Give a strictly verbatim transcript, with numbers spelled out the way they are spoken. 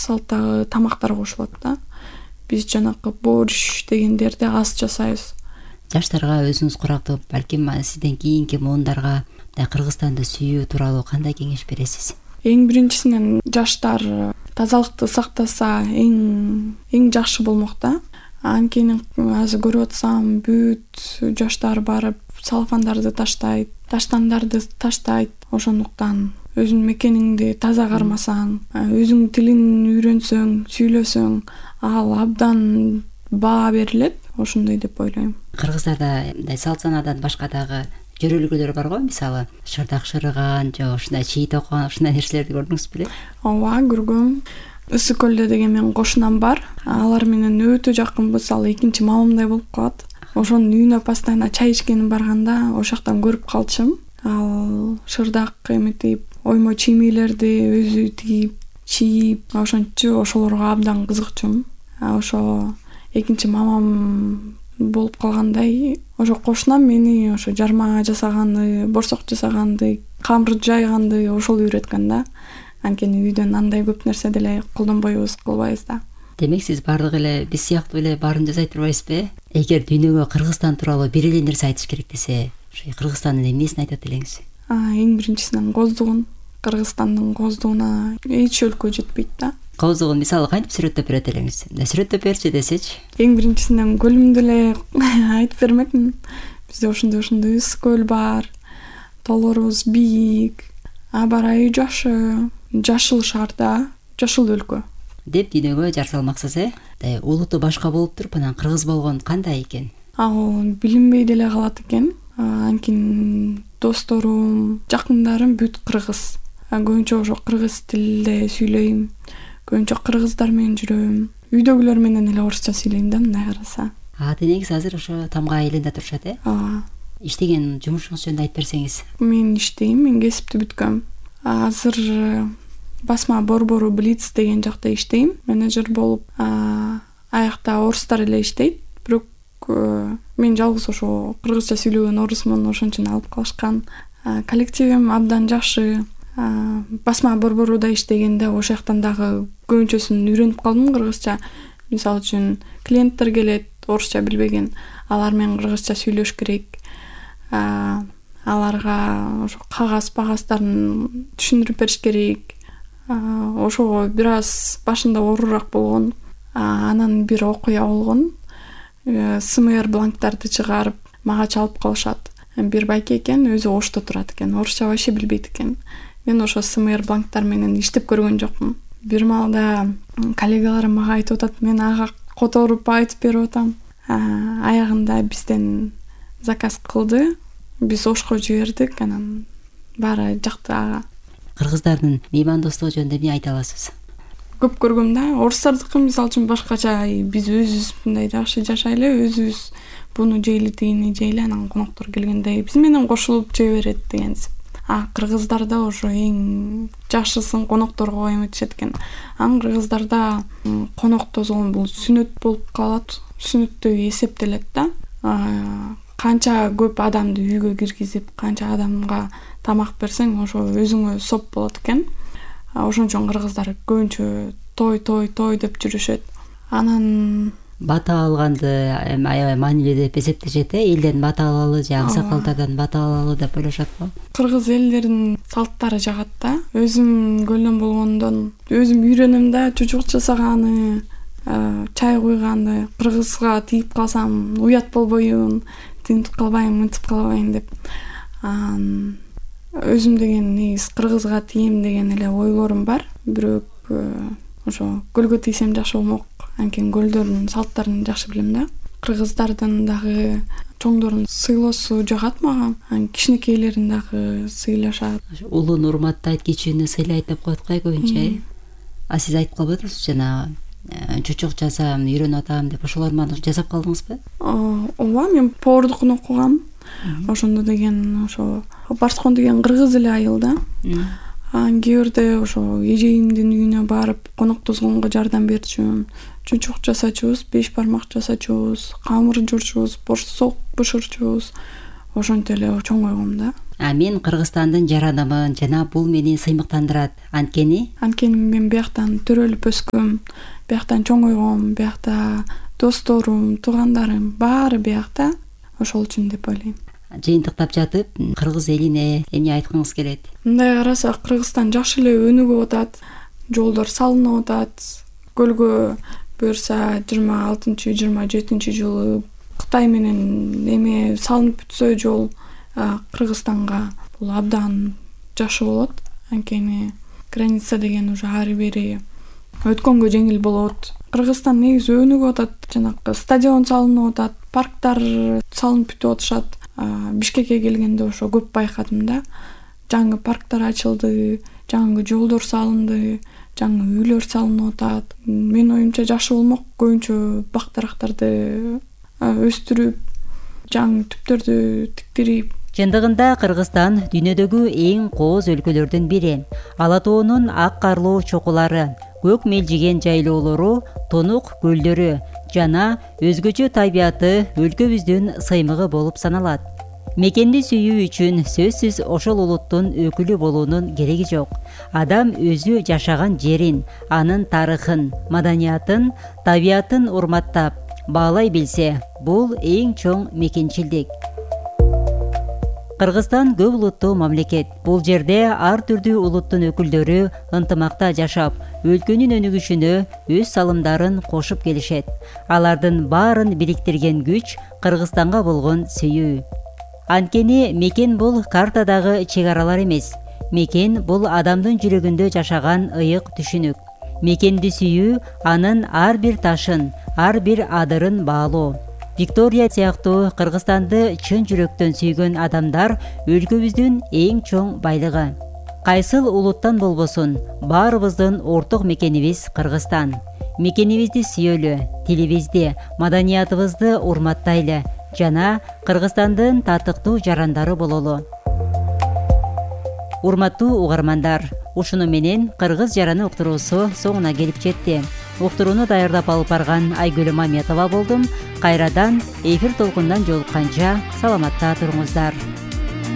салттагы тамактар кошулат да. Биз жанакы борщ дегендерди аз жасайбыз. Жаштарга өзүңүз курактап, балким сизден кийинки муундарга да Кыргызстанды сүйүү тууралуу кандай кеңеш бересиз? Эң биринчисинен жаштар тазалыкты сактаса эң эң жакшы болмок да. Анткени азыр көрүп атсам бүт жаштар барып салфандарды таштайт, таштандарды таштайт. Ошондуктан өзүңдүн мекениңди таза кармасаң, өзүңдүн тилин үйрөнсөң, сүйлөсөң, ал абдан баа берилет. Ошондой деп ойлойм. Кыргыздарда мындай салт санаадан башка дагы жөрөлгөлөр бар го, мисалы шырдак шырыган, же ушундай чий токон, ушундай нерселерди көрдүңүз беле? Ооба, көргөм. Ысык көлдө деген менин кошунам бар. Алар менен өтө жакынбыз, ал экинчи мамамдай болуп калат. Ошонун үйүнө постоянно чай ичкениме барганда ошол жактан көрүп калчумун. Ал шырдак эметип, оймо чиймелерди өзү тигип, чийип, ошончо ошолорго абдан кызыкчумун. Ошо экинчи мамам болуп калгандай, ошо кошунам мени ошо жарма жасаганды, борсок жасаганды, камыр жайганды ошол үйрөткөн да. Анткени үйдөн андай көп нерсе деле колдонбойбуз, кылбайбыз да. Демек сиз бардыгы эле биз сыяктуу эле баарын жасай турбайсызбы? Эгер дүйнөгө Кыргызстан тууралуу бир эле нерсе айтыш керек десе, ошо Кыргызстандын эмнесин айтат элеңиз? Эң биринчисинен коздугун. Кыргызстандын коздугуна эч өлкө жетпейт да. Коздугун мисалы кантип сүрөттөп берет элеңиз? Да сүрөттөп берчи десечи. Эң биринчисинен көлүмдү эле айтып бермекмин. Бизде ошондой ошондой ыс көл бар. Тоолорубуз бийик, аба ырайы жакшы, жашыл шаарда, жашыл өлкө деп дүйнөгө жар салмаксыз, э? Да улуту башка болуп туруп, анан кыргыз болгон кандай экен? Ал билинбей деле калат экен. Анткени досторум, жакындарым бүт кыргыз. Көбүнчө ошо кыргыз тилинде сүйлөйм. Көбүнчө кыргыздар менен жүрөм. Үйдөгүлөр менен эле орусча сүйлөйм да, мындай караса. А, денеңиз азыр ошо тамга айылында турушат, э? Ооба. Иштеген жумушуңуз жөнүндө айтып берсеңиз. Мен иштейм, мен кесипти бүткөм. Азыр басма Борбору Блиц деген жакта иштейм. Менеджер болуп, аякта орустар эле иштейт. Бирок мен жалгыз ошо кыргызча сүйлөгөн орусмун, ошон үчүн алып калышкан. Коллективим абдан жакшы. Басма Борборуда иштегенде ошол жактан дагы көбүнчөсүн үйрөнүп калдым кыргызча. Мисалы үчүн клиенттер келет, орусча билбеген. Алар менен кыргызча сүйлөш керек. Аларга ошо кагаз багаздарын түшүндүрүп бериш керек. Ошого бир аз башында оорураак болгон. Анан бир окуя болгон. СМР бланктарды чыгарып мага чалып калышат. Бир байке экен, өзү Ошто турат экен, орусча вообще билбейт экен. Мен ошо СМР бланктар менен иштеп көргөн жокмун. Бир маалда коллегаларым мага айтып атат, мен ага которуп айтып берип атам. Аягында бизден заказ кылды. Биз Ошко жибердик, анан баары жакты ага. Кыргыздардын меймандостугу жөнүндө эмне айта аласыз? Көп көргөм да. Орустардыкы мисалы үчүн башкача, биз өзүбүз мындай жакшы жашайлы, өзүбүз буну жейли, тигини жейли, анан коноктор келгенде биз менен кошулуп жей берет дегенсип. А кыргыздарда ошо эң жакшысын конокторго эметишет экен. Ан кыргыздарда конок тозгон бул сүнөт болуп калат, сүнөттөй эсептелет да. Канча көп адамды үйгө киргизип, канча адамга тамак берсең, ошо өзүңө соп болот экен. Ошон үчүн кыргыздар көбүнчө той той той деп жүрүшөт. Анан бата алганды аябай маанилүү деп эсептешет, э? Элден бата алалы же аксакалдардан бата алалы деп ойлошот го. Кыргыз элдеринин салттары жагат да. Өзүм көлдөн болгондон өзүм үйрөнөм да, чучук жасаганы, чай куйганды. Кыргызга тийип калсам уят болбойбун, тинтип калбайм, мынтип калбайм деп. Өзүм деген негиз кыргызга тием деген эле ойлорум бар. Бирок ошо көлгө тийсем жакшы болмок. Анткени көлдөрдүн салттарын жакшы билем да. Кыргыздардын дагы чоңдорун сыйлоосу жагат мага. Кичинекейлерин дагы сыйлашат. Улууну урматтайт, кичүүнү сыйлайт деп коет го көбүнчө. А сиз айтып калбадыңызбы жана чучук жасам, үйрөнүп атам деп ошолорду жасап калдыңызбы? Ооба, мен повардыкын окугам. Ошондо деген ошо Барскон деген кыргыз эле айыл да. Кээ бирде ошо эжеимдин үйүнө барып конок тозгонго жардам берчүмүн. Чучук жасачубуз, беш бармак жасачубуз, камыр жуурчубуз, борсок бышырчубуз. Ошентип эле чоңойгом да. Мен Кыргызстандын жаранымын жана бул мени сыймыктандырат. Анткени анткени мен бияктан төрөлүп өскөм, бияктан чоңойгом, биякта досторум, туугандарым баары биякта. Ошол үчүн деп ойлойм. Жыйынтыктап жатып, кыргыз элине эмне айткыңыз келет? Мындай карасак, Кыргызстан жакшы эле өнүгүп атат. Жолдор салынып атат. Көлгө буюрса жыйырма алтынчы жыйырма жетинчи жылы Кытай менен эме салынып бүтсө жол Кыргызстанга бул абдан жакшы болот. Анткени граница деген уже ары бери өткөнгө жеңил болот. Кыргызстан негизи өнүгүп атат. Жанакы стадион салынып атат, парктар салынып бүтүп атышат. Бишкекке келгенде ошо көп байкадым да. Жаңы парктар ачылды, жаңы жолдор салынды, жаңы үйлөр салынып атат. Мен оюмча жакшы болмок. Көбүнчө бак дарактарды өстүрүп, жаңы түптөрдү тиктирип. Чындыгында Кыргызстан дүйнөдөгү эң кооз өлкөлөрдүн бири. Ала тоонун ак карлуу чокулары, көк мелжиген жайлоолору, тонук көлдөрү жана өзгөчө табияты өлкөбүздүн сыймыгы болуп саналат. Мекенди сүйүү үчүн сөзсүз ошол улуттун өкүлү болуунун кереги жок. Адам өзү жашаган жерин, анын тарыхын, маданиятын, табиятын урматтап, баалай билсе, бул эң чоң мекенчилдик. Кыргызстан көп улуттуу мамлекет. Бул жерде ар түрдүү улуттун өкүлдөрү ынтымакта жашап, өлкөнүн өнүгүшүнө өз салымдарын кошуп келишет. Алардын баарын бириктирген күч Кыргызстанга болгон сүйүү. Анткени мекен бул картадагы чек аралар эмес. Мекен бул адамдын жүрөгүндө жашаган ыйык түшүнүк. Мекенди сүйүү анын ар бир ташын, ар бир адырын баалоо. Виктория сыяктуу Кыргызстанды чын жүрөктөн сүйгөн адамдар өлкөбүздүн эң чоң байлыгы. Кайсыл улуттан болбосун, баарыбыздын орток мекенибиз Кыргызстан. Мекенибизди сүйөлү, тилибизди, маданиятыбызды урматтайлы жана Кыргызстандын татыктуу жарандары бололу. Урматтуу угармандар, ушуну менен Кыргыз жараны уктуруусу соңуна келип жетти. Уктурууну даярдап алып барган Айгүл Маметова болдум. Кайрадан эфир толкундан жолукканча саламатта туруңуздар.